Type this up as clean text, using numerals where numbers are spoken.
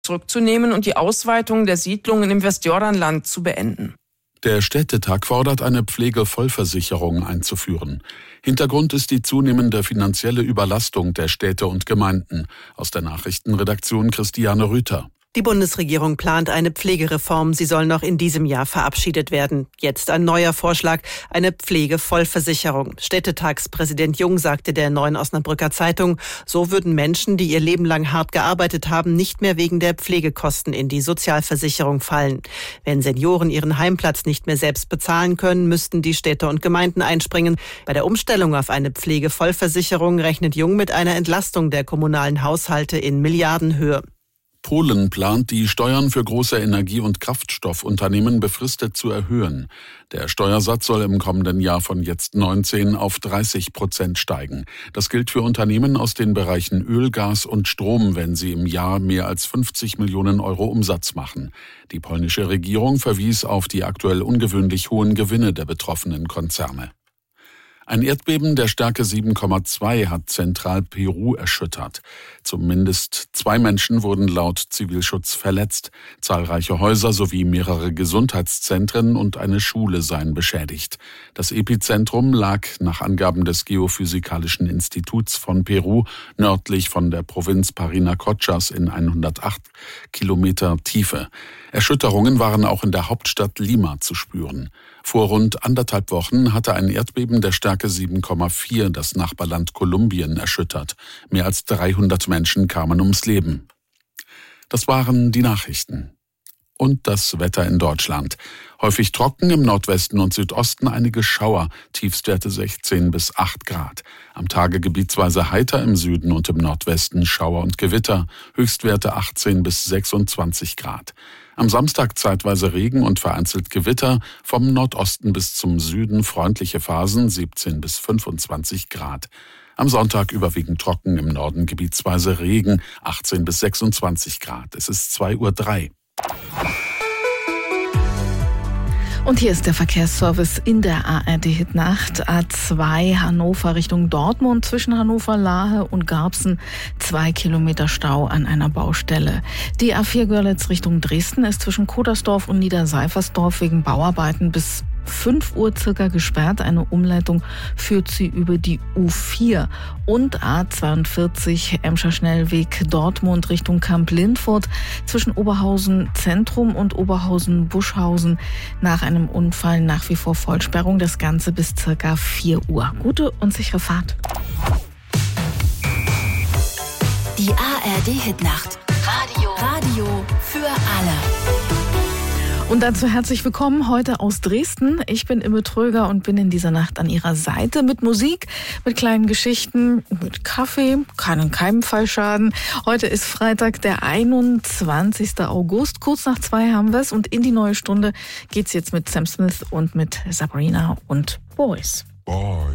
zurückzunehmen und die Ausweitung der Siedlungen im Westjordanland zu beenden. Der Städtetag fordert, eine Pflegevollversicherung einzuführen. Hintergrund ist die zunehmende finanzielle Überlastung der Städte und Gemeinden. Aus der Nachrichtenredaktion Christiane Rüther. Die Bundesregierung plant eine Pflegereform. Sie soll noch in diesem Jahr verabschiedet werden. Jetzt ein neuer Vorschlag, eine Pflegevollversicherung. Städtetagspräsident Jung sagte der Neuen Osnabrücker Zeitung, so würden Menschen, die ihr Leben lang hart gearbeitet haben, nicht mehr wegen der Pflegekosten in die Sozialversicherung fallen. Wenn Senioren ihren Heimplatz nicht mehr selbst bezahlen können, müssten die Städte und Gemeinden einspringen. Bei der Umstellung auf eine Pflegevollversicherung rechnet Jung mit einer Entlastung der kommunalen Haushalte in Milliardenhöhe. Polen plant, die Steuern für große Energie- und Kraftstoffunternehmen befristet zu erhöhen. Der Steuersatz soll im kommenden Jahr von jetzt 19 auf 30% steigen. Das gilt für Unternehmen aus den Bereichen Öl, Gas und Strom, wenn sie im Jahr mehr als 50 Millionen Euro Umsatz machen. Die polnische Regierung verwies auf die aktuell ungewöhnlich hohen Gewinne der betroffenen Konzerne. Ein Erdbeben der Stärke 7,2 hat Zentral-Peru erschüttert. Zumindest 2 Menschen wurden laut Zivilschutz verletzt. Zahlreiche Häuser sowie mehrere Gesundheitszentren und eine Schule seien beschädigt. Das Epizentrum lag nach Angaben des Geophysikalischen Instituts von Peru nördlich von der Provinz Parinacochas in 108 Kilometer Tiefe. Erschütterungen waren auch in der Hauptstadt Lima zu spüren. Vor rund 1,5 Wochen hatte ein Erdbeben der Stärke 7,4 das Nachbarland Kolumbien erschüttert. Mehr als 300 Menschen kamen ums Leben. Das waren die Nachrichten. Und das Wetter in Deutschland. Häufig trocken, im Nordwesten und Südosten einige Schauer, Tiefstwerte 16 bis 8 Grad. Am Tage gebietsweise heiter, im Süden und im Nordwesten Schauer und Gewitter, Höchstwerte 18 bis 26 Grad. Am Samstag zeitweise Regen und vereinzelt Gewitter, vom Nordosten bis zum Süden freundliche Phasen 17 bis 25 Grad. Am Sonntag überwiegend trocken, im Norden gebietsweise Regen 18 bis 26 Grad. Es ist 2:03 Uhr. Und hier ist der Verkehrsservice in der ARD-Hit-Nacht. A2 Hannover Richtung Dortmund, zwischen Hannover-Lahe und Garbsen 2 Kilometer Stau an einer Baustelle. Die A4 Görlitz Richtung Dresden ist zwischen Kodersdorf und Niederseifersdorf wegen Bauarbeiten bis 5 Uhr circa gesperrt. Eine Umleitung führt sie über die U4. Und A42 Emscher Schnellweg Dortmund Richtung Kamp-Lindfurt zwischen Oberhausen Zentrum und Oberhausen Buschhausen nach einem Unfall nach wie vor Vollsperrung. Das Ganze bis circa 4 Uhr. Gute und sichere Fahrt. Die ARD-Hitnacht. Radio für alle. Und dazu herzlich willkommen heute aus Dresden. Ich bin Imme Tröger und bin in dieser Nacht an Ihrer Seite mit Musik, mit kleinen Geschichten, mit Kaffee. Kann in keinem Fall schaden. Heute ist Freitag, der 21. August. Kurz nach 2 haben wir es und in die neue Stunde geht's jetzt mit Sam Smith und mit Sabrina und Boys.